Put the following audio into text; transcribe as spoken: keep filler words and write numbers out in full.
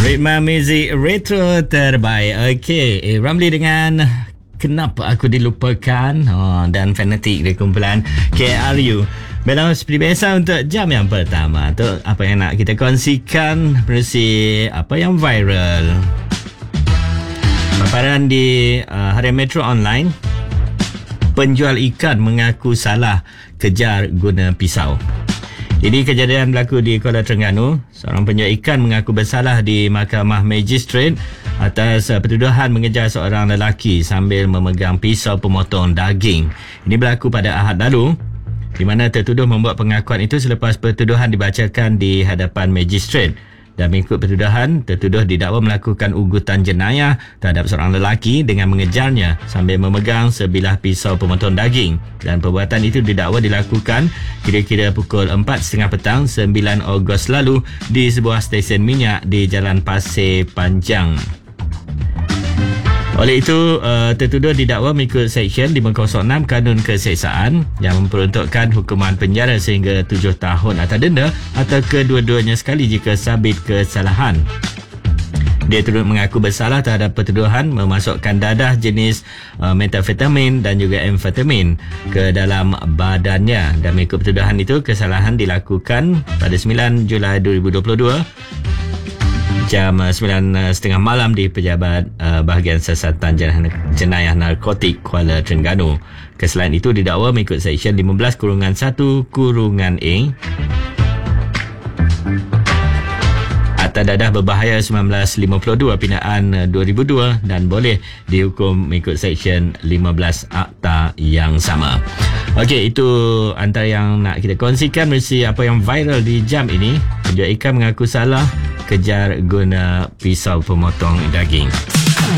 Ritma muzik retro terbaik. Okey, eh, Ramli dengan Kenapa Aku Dilupakan, oh, dan Fanatik di kumpulan K R U. Baiklah, seperti biasa untuk jam yang pertama tu, apa yang nak kita kongsikan, berisi apa yang viral. Paparan di uh, Harian Metro Online, penjual ikan mengaku salah kejar guna pisau. Jadi kejadian berlaku di Kuala Terengganu. Seorang penjual ikan mengaku bersalah di Mahkamah Magistrate atas pertuduhan mengejar seorang lelaki sambil memegang pisau pemotong daging. Ini berlaku pada Ahad lalu, di mana tertuduh membuat pengakuan itu selepas pertuduhan dibacakan di hadapan magistrate. Dan mengikut pertuduhan, tertuduh didakwa melakukan ugutan jenayah terhadap seorang lelaki dengan mengejarnya sambil memegang sebilah pisau pemotong daging. Dan perbuatan itu didakwa dilakukan kira-kira pukul empat tiga puluh petang sembilan Ogos lalu di sebuah stesen minyak di Jalan Pasir Panjang. Oleh itu, uh, tertuduh didakwa mengikut Seksyen lima kosong enam Kanun Keseksaan yang memperuntukkan hukuman penjara sehingga tujuh tahun atau denda atau kedua-duanya sekali jika sabit kesalahan. Dia turut mengaku bersalah terhadap pertuduhan memasukkan dadah jenis uh, metamfetamin dan juga amfetamin ke dalam badannya. Dan mengikut pertuduhan itu, kesalahan dilakukan pada sembilan Julai dua ribu dua puluh dua jam sembilan tiga puluh malam di Pejabat uh, Bahagian Siasatan Jenayah Narkotik Kuala Terengganu. Kesalahan itu didakwa mengikut Seksyen lima belas kurungan satu kurungan A Akta Dadah Berbahaya seribu sembilan ratus lima puluh dua Pinaan dua ribu dua dan boleh dihukum mengikut Seksyen lima belas Akta yang sama. Okey, itu antara yang nak kita kongsikan berisi apa yang viral di jam ini. Penjual ikan mengaku salah kejar guna pisau pemotong daging.